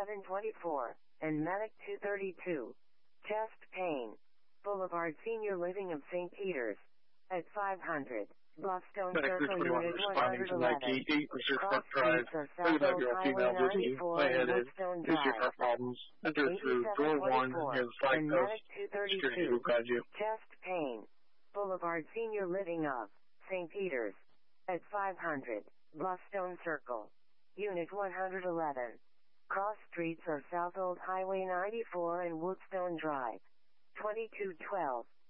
724, and Medic 232. Chest pain. Boulevard Senior Living of St. Peters. At 500. Bluffstone Medic Circle 321 Unit responding to 111. 98 Research Cross Park Drive. streets of Look at that South girl, Highway female, just 94 and lightheaded. Woodstone Is your Drive. car problems? Enter through door 1 near the 8724, flag and post. Medic Security 232. will guide you. Chest pain. Boulevard Senior Living of St. Peters. At 500. Bluffstone Circle. Unit 111. Cross streets of South Old Highway 94 and Woodstone Drive. 2212.